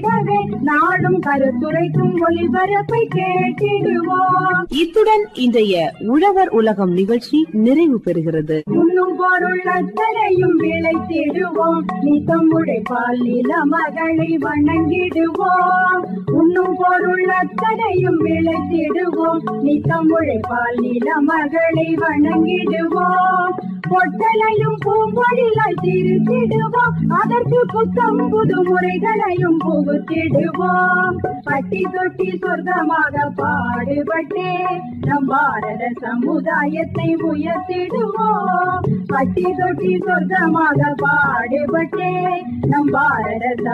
நாடும் கருத்துரைக்கும் ஒளிபரப்பை கேட்டிடுவோம். இத்துடன் இன்றைய உழவர் உலகம் நிகழ்ச்சி நிறைவு பெறுகிறது. உண்ணும் பொருள் அத்தனையும் விளைத்திடுவோம். நித்தம் உழைப்பால் நில மகளை வணங்கிடுவோம். உண்ணும் பொருள் அத்தனையும் விளைத்திடுவோம். நித்தம் உழைப்பால் நில மகளை வணங்கிடுவோம். பொட்டலையும் பூம்பொழிலாய் திருத்திடுவோம். அதற்கு புத்தம் புது முறைகளையும் புகுத்திடுவோம். பட்டி தொட்டி சொர்க்கமாக பாடுபட்டே நம் பாரத சமுதாயத்தை உயர்த்திடுவோம். பட்டி தொட்டி சொர்க்கமாக பாடுபட்டே நம் பாரத